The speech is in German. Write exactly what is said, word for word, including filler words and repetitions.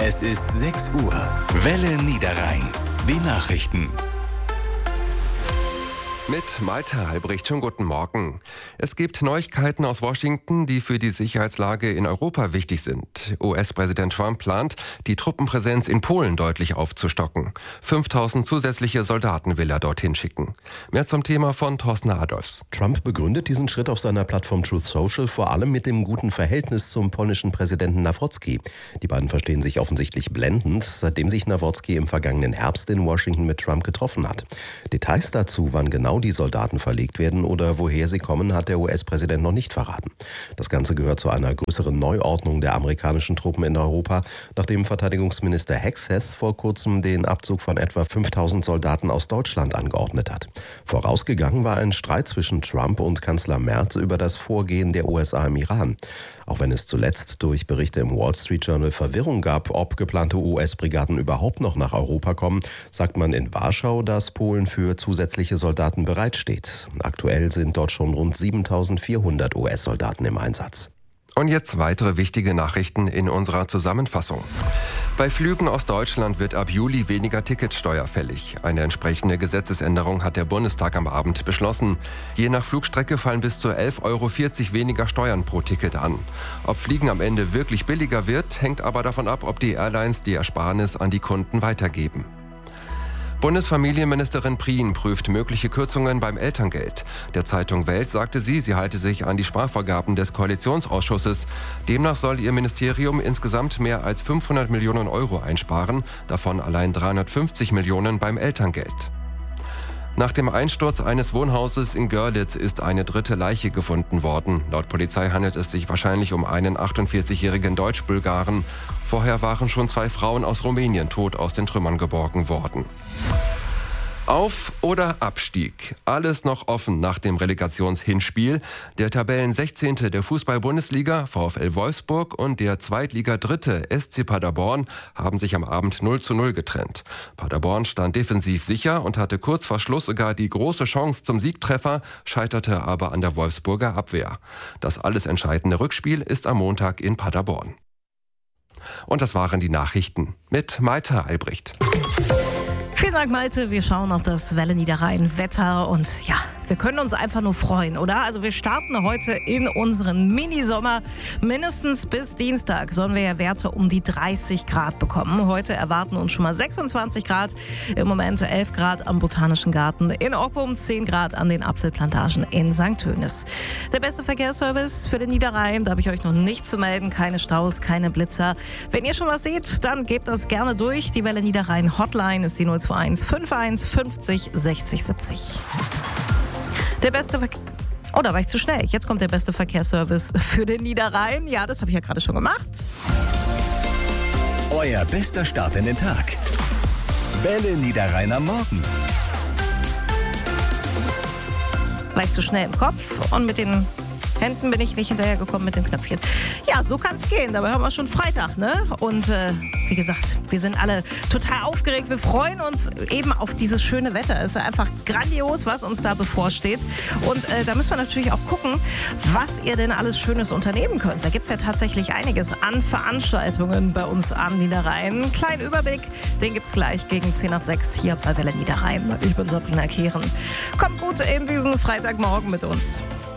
Es ist sechs Uhr. Welle Niederrhein. Die Nachrichten. Mit Malte Albrecht, schon guten Morgen. Es gibt Neuigkeiten aus Washington, die für die Sicherheitslage in Europa wichtig sind. U S-Präsident Trump plant, die Truppenpräsenz in Polen deutlich aufzustocken. fünftausend zusätzliche Soldaten will er dorthin schicken. Mehr zum Thema von Thorsten Adolfs. Trump begründet diesen Schritt auf seiner Plattform Truth Social vor allem mit dem guten Verhältnis zum polnischen Präsidenten Nawrocki. Die beiden verstehen sich offensichtlich blendend, seitdem sich Nawrocki im vergangenen Herbst in Washington mit Trump getroffen hat. Details dazu, wann genau die Soldaten verlegt werden oder woher sie kommen, hat der U S-Präsident noch nicht verraten. Das Ganze gehört zu einer größeren Neuordnung der amerikanischen Truppen in Europa, nachdem Verteidigungsminister Hegseth vor kurzem den Abzug von etwa fünftausend Soldaten aus Deutschland angeordnet hat. Vorausgegangen war ein Streit zwischen Trump und Kanzler Merz über das Vorgehen der U S A im Iran. Auch wenn es zuletzt durch Berichte im Wall Street Journal Verwirrung gab, ob geplante U S-Brigaden überhaupt noch nach Europa kommen, sagt man in Warschau, dass Polen für zusätzliche Soldaten bereitsteht. Aktuell sind dort schon rund siebentausendvierhundert U S-Soldaten im Einsatz. Und jetzt weitere wichtige Nachrichten in unserer Zusammenfassung. Bei Flügen aus Deutschland wird ab Juli weniger Ticketsteuer fällig. Eine entsprechende Gesetzesänderung hat der Bundestag am Abend beschlossen. Je nach Flugstrecke fallen bis zu elf Euro vierzig weniger Steuern pro Ticket an. Ob Fliegen am Ende wirklich billiger wird, hängt aber davon ab, ob die Airlines die Ersparnis an die Kunden weitergeben. Bundesfamilienministerin Prien prüft mögliche Kürzungen beim Elterngeld. Der Zeitung Welt sagte sie, sie halte sich an die Sparvorgaben des Koalitionsausschusses. Demnach soll ihr Ministerium insgesamt mehr als fünfhundert Millionen Euro einsparen, davon allein dreihundertfünfzig Millionen beim Elterngeld. Nach dem Einsturz eines Wohnhauses in Görlitz ist eine dritte Leiche gefunden worden. Laut Polizei handelt es sich wahrscheinlich um einen achtundvierzigjährigen Deutsch-Bulgaren. Vorher waren schon zwei Frauen aus Rumänien tot aus den Trümmern geborgen worden. Auf- oder Abstieg? Alles noch offen nach dem Relegationshinspiel. Der Tabellensechzehnte der Fußball-Bundesliga, VfL Wolfsburg, und der Zweitliga-Dritte S C Paderborn haben sich am Abend null zu null getrennt. Paderborn stand defensiv sicher und hatte kurz vor Schluss sogar die große Chance zum Siegtreffer, scheiterte aber an der Wolfsburger Abwehr. Das alles entscheidende Rückspiel ist am Montag in Paderborn. Und das waren die Nachrichten mit Malte Albrecht. Vielen Dank, Malte. Wir schauen auf das Welle Niederrhein Wetter und ja, wir können uns einfach nur freuen, oder? Also wir starten heute in unseren Minisommer. Mindestens bis Dienstag sollen wir ja Werte um die dreißig Grad bekommen. Heute erwarten uns schon mal sechsundzwanzig Grad, im Moment elf Grad am Botanischen Garten in Oppum, zehn Grad an den Apfelplantagen in Sankt Tönis. Der beste Verkehrsservice für den Niederrhein, da habe ich euch noch nicht zu melden. Keine Staus, keine Blitzer. Wenn ihr schon was seht, dann gebt das gerne durch. Die Welle Niederrhein Hotline ist die null zwei eins fünf eins fünfzig sechzig siebzig. Der beste Verkehr... Oh, da war ich zu schnell. Jetzt kommt der beste Verkehrsservice für den Niederrhein. Ja, das habe ich ja gerade schon gemacht. Euer bester Start in den Tag. Welle Niederrhein am Morgen. War ich zu schnell im Kopf und mit den Händen bin ich nicht hinterhergekommen mit den Knöpfchen. Ja, so kann es gehen. Dabei haben wir schon Freitag, ne? Und äh, wie gesagt, wir sind alle total aufgeregt. Wir freuen uns eben auf dieses schöne Wetter. Es ist einfach grandios, was uns da bevorsteht. Und äh, da müssen wir natürlich auch gucken, was ihr denn alles Schönes unternehmen könnt. Da gibt es ja tatsächlich einiges an Veranstaltungen bei uns am Niederrhein. Einen kleinen Überblick, den gibt es gleich gegen zehn nach sechs hier bei Welle Niederrhein. Ich bin Sabrina Kehren. Kommt gut in diesen Freitagmorgen mit uns.